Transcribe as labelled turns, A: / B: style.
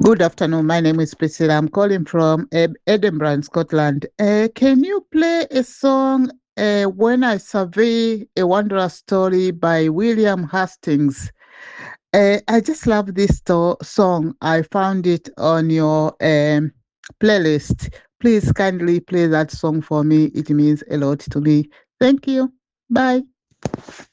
A: Good afternoon. My name is Priscilla. I'm calling from Edinburgh, in Scotland. Can you play a song, When I Survey a Wondrous Story by William Hastings? I just love this song. I found it on your playlist. Please kindly play that song for me. It means a lot to me. Thank you. Bye.